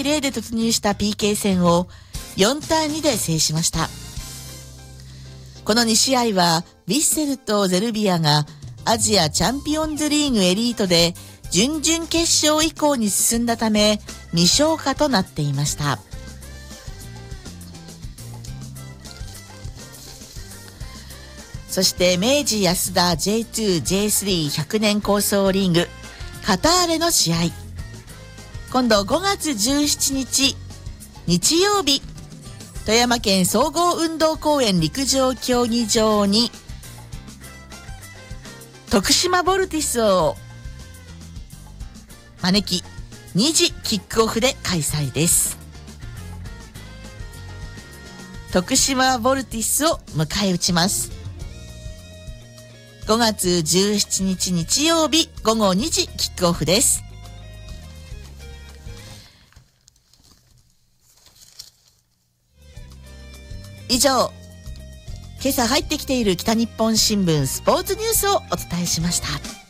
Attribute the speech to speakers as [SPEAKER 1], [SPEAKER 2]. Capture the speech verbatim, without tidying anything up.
[SPEAKER 1] 対ゼロで突入した ピーケー 戦をよんたいにで制しました。このに試合はヴィッセルとゼルビアがアジアチャンピオンズリーグエリートで準々決勝以降に進んだため未消化となっていました。そして明治安田 ジェイツー、ジェイスリーひゃく 年構想リーグカターレの試合、今度ごがつじゅうしちにち日曜日、富山県総合運動公園陸上競技場に徳島ボルティスを招きにじキックオフで開催です。徳島ボルティスを迎え撃ちます。ごがつじゅうしちにち日曜日ごごにじキックオフです。以上、今朝入ってきている北日本新聞スポーツニュースをお伝えしました。